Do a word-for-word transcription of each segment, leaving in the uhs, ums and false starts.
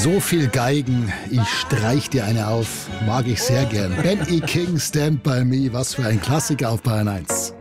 So viel Geigen, ich streich dir eine auf, mag ich sehr gern. Ben E. King, Stand By Me, was für ein Klassiker auf Bayern eins.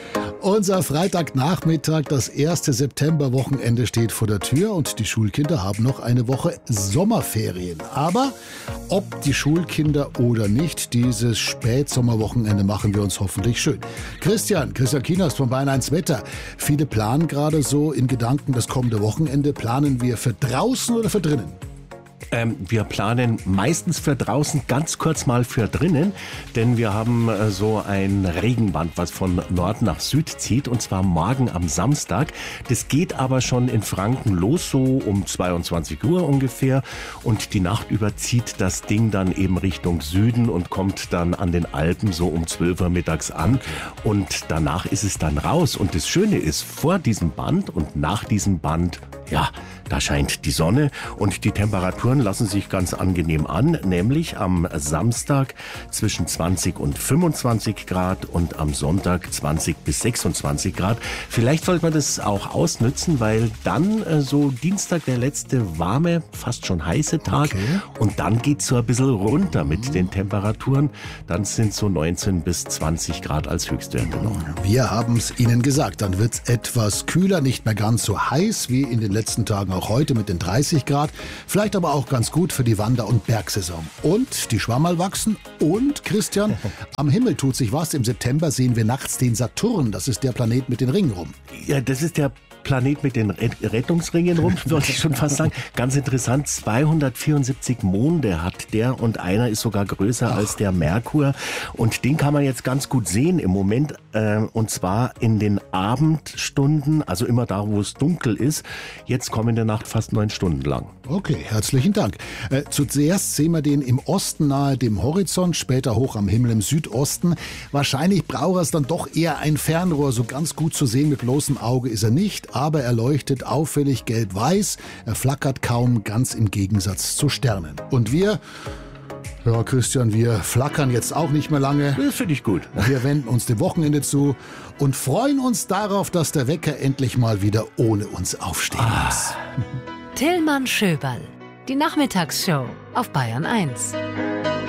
Unser Freitagnachmittag, das erste Septemberwochenende steht vor der Tür und die Schulkinder haben noch eine Woche Sommerferien. Aber ob die Schulkinder oder nicht, dieses Spätsommerwochenende machen wir uns hoffentlich schön. Christian, Christian Kienast von Bayern eins Wetter. Viele planen gerade so in Gedanken das kommende Wochenende. Planen wir für draußen oder für drinnen? Ähm, wir planen meistens für draußen, ganz kurz mal für drinnen, denn wir haben äh, so ein Regenband, was von Nord nach Süd zieht, und zwar morgen am Samstag. Das geht aber schon in Franken los, so um zweiundzwanzig Uhr ungefähr, und die Nacht über zieht das Ding dann eben Richtung Süden und kommt dann an den Alpen so um zwölf Uhr mittags an, und danach ist es dann raus. Und das Schöne ist, vor diesem Band und nach diesem Band, ja, da scheint die Sonne und die Temperaturen lassen sich ganz angenehm an, nämlich am Samstag zwischen zwanzig und fünfundzwanzig Grad und am Sonntag zwanzig bis sechsundzwanzig Grad. Vielleicht sollte man das auch ausnützen, weil dann äh, so Dienstag der letzte warme, fast schon heiße Tag, okay. Und dann geht's so ein bisschen runter mit mhm. den Temperaturen. Dann sind so neunzehn bis zwanzig Grad als Höchstwerte noch. Wir haben es Ihnen gesagt, dann wird's etwas kühler, nicht mehr ganz so heiß wie in den letzten Tagen auch heute mit den dreißig Grad. Vielleicht aber auch ganz gut für die Wander- und Bergsaison. Und die Schwammerl wachsen. Und, Christian, am Himmel tut sich was. Im September sehen wir nachts den Saturn. Das ist der Planet mit den Ringen rum. Ja, das ist der Planet mit den Rettungsringen rum, wollte ich schon fast sagen. Ganz interessant, zweihundertvierundsiebzig Monde hat der und einer ist sogar größer Ach. als der Merkur. Und den kann man jetzt ganz gut sehen im Moment, äh, und zwar in den Abendstunden, also immer da, wo es dunkel ist. Jetzt kommende Nacht fast neun Stunden lang. Okay, herzlichen Dank. Äh, zuerst sehen wir den im Osten nahe dem Horizont, später hoch am Himmel im Südosten. Wahrscheinlich braucht er es dann doch eher ein Fernrohr. So ganz gut zu sehen mit bloßem Auge ist er nicht. Aber er leuchtet auffällig gelb-weiß, er flackert kaum, ganz im Gegensatz zu Sternen. Und wir, ja Christian, wir flackern jetzt auch nicht mehr lange. Das finde ich gut. Wir wenden uns dem Wochenende zu und freuen uns darauf, dass der Wecker endlich mal wieder ohne uns aufstehen ah. muss. Tillmann Schöberl, die Nachmittagsshow auf Bayern eins.